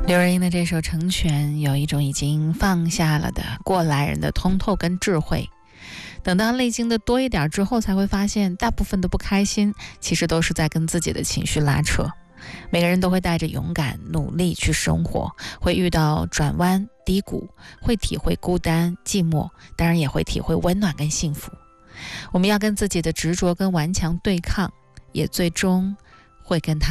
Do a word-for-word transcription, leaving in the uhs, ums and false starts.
刘若英的这首《成全》有一种已经放下了的过来人的通透跟智慧，等到历经的多一点之后，才会发现大部分的不开心其实都是在跟自己的情绪拉扯。每个人都会带着勇敢努力去生活，会遇到转弯低谷，会体会孤单寂寞，当然也会体会温暖跟幸福。我们要跟自己的执着跟顽强对抗，也最终会跟他